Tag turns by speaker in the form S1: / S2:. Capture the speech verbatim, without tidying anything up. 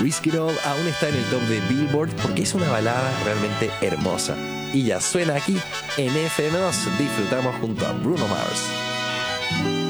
S1: Risk It All aún está en el top de Billboard porque es una balada realmente hermosa. Y ya suena aquí en F M dos. Disfrutamos junto a Bruno Mars.